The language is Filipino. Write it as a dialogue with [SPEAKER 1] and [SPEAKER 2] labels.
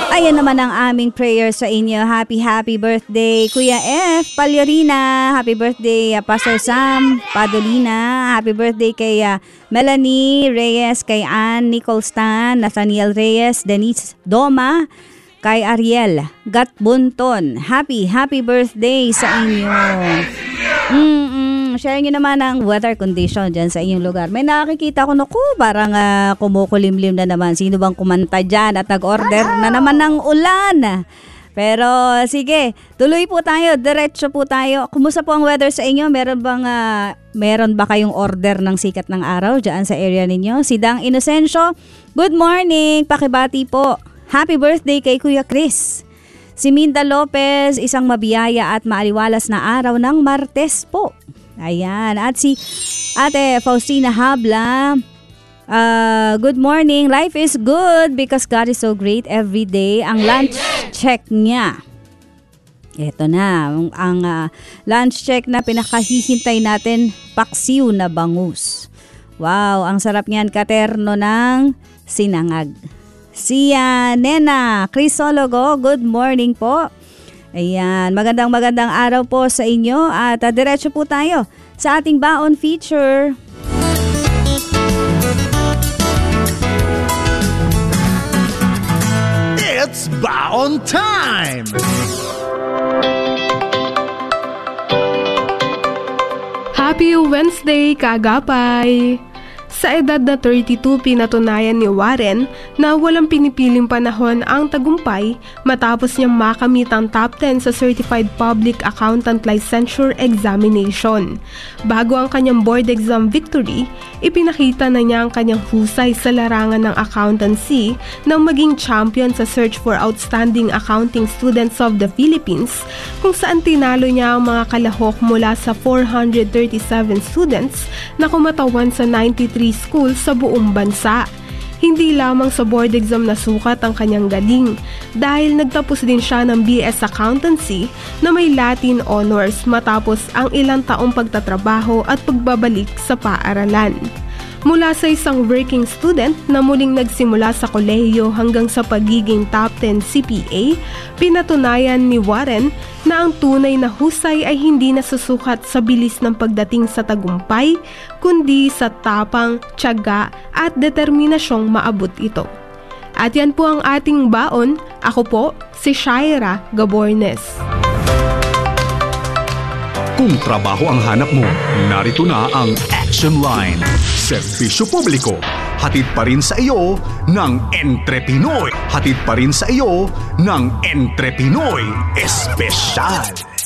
[SPEAKER 1] Ayan naman ang aming prayer sa inyo. Happy birthday, Kuya F. Palyarina. Happy birthday, Pastor Sam Padolina. Happy birthday kay Melanie Reyes, kay Ann Nicholstan, Nathaniel Reyes, Denise Doma, kay Ariel Gatbunton. Happy birthday sa inyo. Share nyo naman ang weather condition dyan sa inyong lugar. May nakikita ko, naku, parang kumukulimlim na naman. Sino bang kumanta dyan at nag-order na naman ng ulan? Pero sige, tuloy po tayo, diretso po tayo. Kumusta po ang weather sa inyo? Meron ba kayong order ng sikat ng araw dyan sa area ninyo? Si Dang Inocencio, good morning, pakibati po. Happy birthday kay Kuya Chris. Si Minda Lopez, isang mabiyaya at maaliwalas na araw ng Martes po. Ayan. At si Ate Faustina Habla, good morning. Life is good because God is so great every day. Ang lunch check niya. Ito na. Ang lunch check na pinakahihintay natin, paksiw na bangus. Wow, ang sarap niyan, katerno ng sinangag. Si Nena Crisologo, good morning po. Ayan, magandang araw po sa inyo at diretso po tayo sa ating baon feature.
[SPEAKER 2] It's baon time!
[SPEAKER 3] Happy Wednesday, Kagapay! Sa edad na 32, pinatunayan ni Warren na walang pinipiling panahon ang tagumpay matapos niyang makamit ang top 10 sa Certified Public Accountant Licensure Examination. Bago ang kanyang board exam victory, ipinakita na niya ang kanyang husay sa larangan ng accountancy nang maging champion sa Search for Outstanding Accounting Students of the Philippines, kung saan tinalo niya ang mga kalahok mula sa 437 students na kumatawan sa 93 schools sa buong bansa. Hindi lamang sa board exam nasukat ang kanyang galing dahil nagtapos din siya ng BS Accountancy na may Latin Honors matapos ang ilang taong pagtatrabaho at pagbabalik sa paaralan. Mula sa isang working student na muling nagsimula sa kolehiyo hanggang sa pagiging top 10 CPA, pinatunayan ni Warren na ang tunay na husay ay hindi nasusukat sa bilis ng pagdating sa tagumpay, kundi sa tapang, tiyaga at determinasyong maabot ito. At yan po ang ating baon. Ako po, si Shaira Gabornes.
[SPEAKER 2] Kung trabaho ang hanap mo, narito na ang Action Line. Serbisyo publiko. Hatid pa rin sa iyo ng Entrepinoy. Hatid pa rin sa iyo ng Entrepinoy Espesyal.